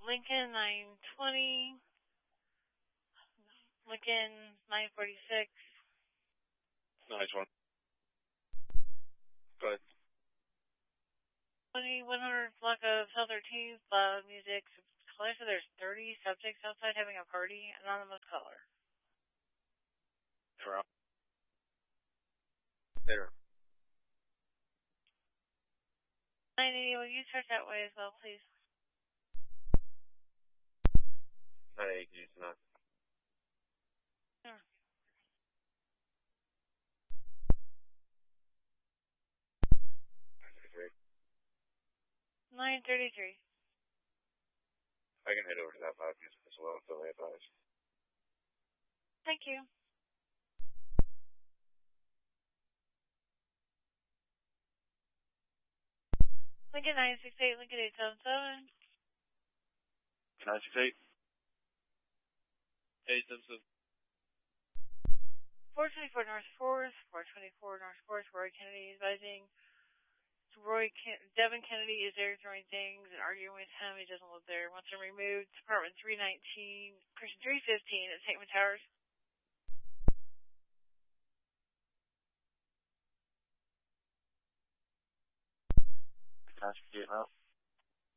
Lincoln 920. Lincoln 946. Nice one. Go ahead. 2100 block of South 13th, loud music. Caller said there's 30 subjects outside having a party. Anonymous caller. Around. Later. 980, will you start that way as well, please? 980, can you use the 9? Sure. 933. I can head over to that 5 music as well until they advise. Thank you. Lincoln 968, Lincoln 877. 968. 877. 424 North 4th, 424 North 4th, Roy Kennedy advising. Devin Kennedy is there throwing things and arguing with him. He doesn't live there. Wants him removed. Apartment 319, person 315 at St. Towers. 968 now.